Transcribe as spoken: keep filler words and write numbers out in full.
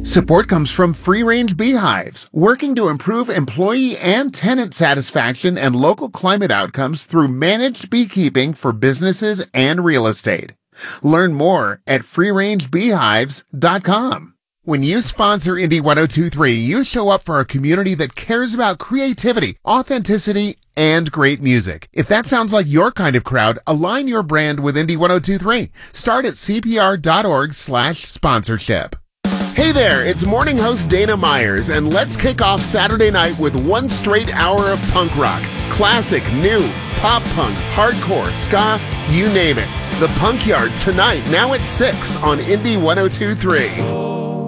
Support comes from Free Range Beehives, working to improve employee and tenant satisfaction and local climate outcomes through managed beekeeping for businesses and real estate. Learn more at free range beehives dot com. When you sponsor Indie one oh two point three, you show up for a community that cares about creativity, authenticity, and great music. If that sounds like your kind of crowd, align your brand with Indie one oh two point three. Start at c p r dot org slash sponsorship. Hey there, it's morning host Dana Myers, and let's kick off Saturday night with one straight hour of punk rock. Classic, new, pop punk, hardcore, ska, you name it. The Punk Yard tonight, now at six on Indie one oh two point three.